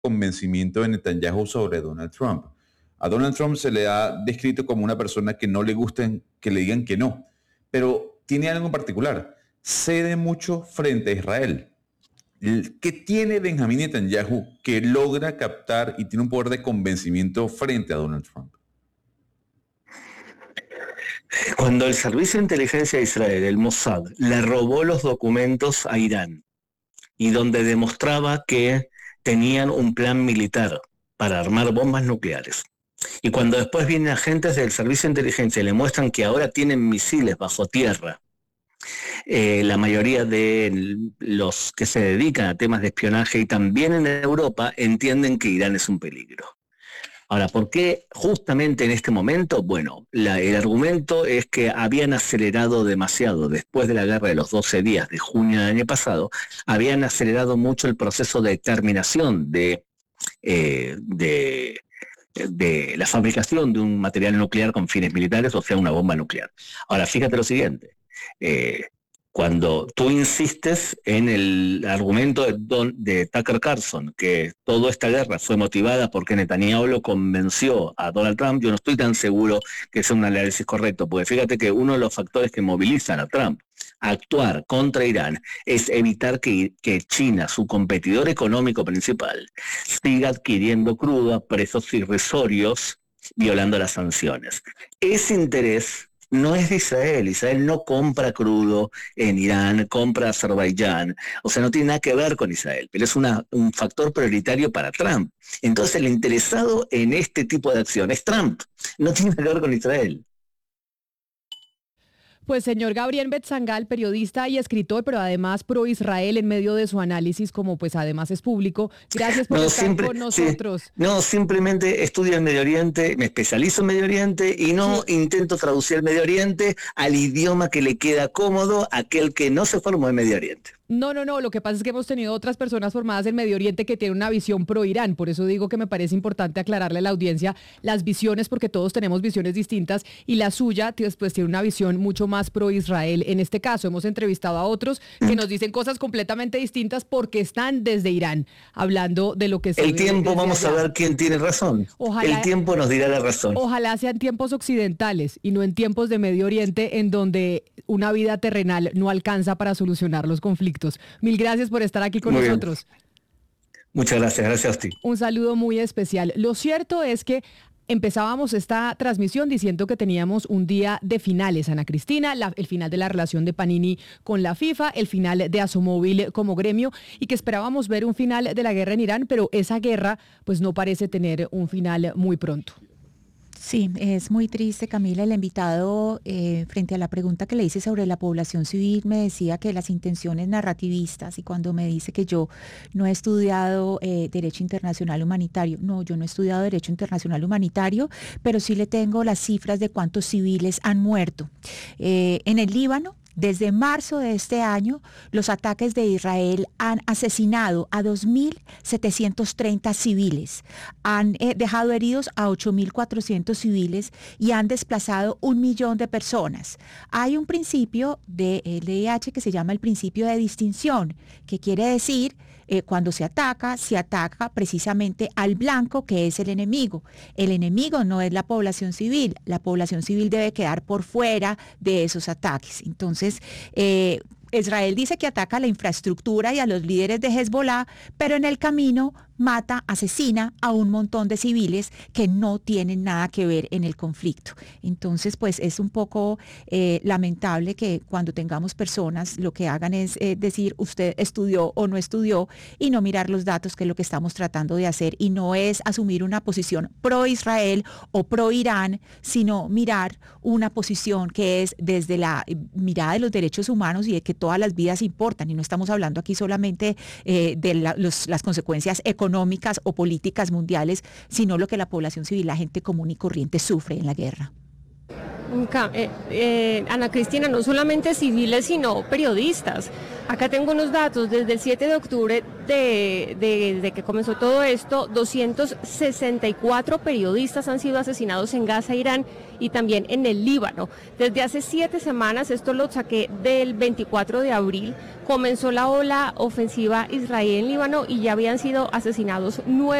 convencimiento de Netanyahu sobre Donald Trump. A Donald Trump se le ha descrito como una persona que no le gusta que le digan que no, pero tiene algo en particular, cede mucho frente a Israel. ¿Qué tiene Benjamín Netanyahu que logra captar y tiene un poder de convencimiento frente a Donald Trump? Cuando el Servicio de Inteligencia de Israel, el Mossad, le robó los documentos a Irán y donde demostraba que tenían un plan militar para armar bombas nucleares, y cuando después vienen agentes del Servicio de Inteligencia y le muestran que ahora tienen misiles bajo tierra, la mayoría de los que se dedican a temas de espionaje y también en Europa entienden que Irán es un peligro. Ahora, ¿por qué justamente en este momento? Bueno, el argumento es que habían acelerado demasiado después de la guerra de los 12 días de junio del año pasado, habían acelerado mucho el proceso de terminación de la fabricación de un material nuclear con fines militares, o sea, una bomba nuclear. Ahora, fíjate lo siguiente. Cuando tú insistes en el argumento de Tucker Carlson, que toda esta guerra fue motivada porque Netanyahu lo convenció a Donald Trump, yo no estoy tan seguro que sea un análisis correcto, porque fíjate que uno de los factores que movilizan a Trump a actuar contra Irán es evitar que China, su competidor económico principal, siga adquiriendo crudo a precios irrisorios, violando las sanciones. Ese interés no es de Israel. Israel no compra crudo en Irán, compra Azerbaiyán, o sea, no tiene nada que ver con Israel, pero es un factor prioritario para Trump. Entonces el interesado en este tipo de acción es Trump, no tiene nada que ver con Israel. Pues señor Gabriel Betzangal, periodista y escritor, pero además pro Israel en medio de su análisis, como pues además es público. Gracias por estar con nosotros. Sí, no, simplemente estudio el Medio Oriente, me especializo en Medio Oriente y no intento traducir el Medio Oriente al idioma que le queda cómodo a aquel que no se formó en Medio Oriente. No, lo que pasa es que hemos tenido otras personas formadas en Medio Oriente que tienen una visión pro Irán, por eso digo que me parece importante aclararle a la audiencia las visiones, porque todos tenemos visiones distintas y la suya pues tiene una visión mucho más pro Israel. En este caso hemos entrevistado a otros que nos dicen cosas completamente distintas porque están desde Irán, hablando de lo que se El tiempo, vamos a ver quién tiene razón. Ojalá, el tiempo nos dirá la razón. Ojalá sean tiempos occidentales y no en tiempos de Medio Oriente en donde una vida terrenal no alcanza para solucionar los conflictos. Mil gracias por estar aquí con nosotros. Muchas gracias a ti. Un saludo muy especial. Lo cierto es que empezábamos esta transmisión diciendo que teníamos un día de finales, Ana Cristina, el final de la relación de Panini con la FIFA, el final de Asomóvil como gremio y que esperábamos ver un final de la guerra en Irán, pero esa guerra pues no parece tener un final muy pronto. Sí, es muy triste, Camila. El invitado, frente a la pregunta que le hice sobre la población civil, me decía que las intenciones narrativistas, y cuando me dice que yo no he estudiado Derecho Internacional Humanitario, no, yo no he estudiado Derecho Internacional Humanitario, pero sí le tengo las cifras de cuántos civiles han muerto. En el Líbano, desde marzo de este año, los ataques de Israel han asesinado a 2.730 civiles, han dejado heridos a 8.400 civiles y han desplazado 1 millón de personas. Hay un principio de LIH que se llama el principio de distinción, que quiere decir cuando se ataca precisamente al blanco, que es el enemigo. El enemigo no es la población civil debe quedar por fuera de esos ataques. Entonces, Israel dice que ataca a la infraestructura y a los líderes de Hezbollah, pero en el camino mata, asesina a un montón de civiles que no tienen nada que ver en el conflicto. Entonces, pues es un poco lamentable que cuando tengamos personas lo que hagan es decir usted estudió o no estudió y no mirar los datos, que es lo que estamos tratando de hacer, y no es asumir una posición pro Israel o pro Irán, sino mirar una posición que es desde la mirada de los derechos humanos y de que todas las vidas importan, y no estamos hablando aquí solamente de las consecuencias económicas o políticas mundiales, sino lo que la población civil, la gente común y corriente sufre en la guerra. Ana Cristina, no solamente civiles, sino periodistas. Acá tengo unos datos, desde el 7 de octubre de que comenzó todo esto, 264 periodistas han sido asesinados en Gaza, Irán y también en el Líbano. Desde hace 7 semanas, esto lo saqué del 24 de abril, comenzó la ola ofensiva israelí en Líbano y ya habían sido asesinados 9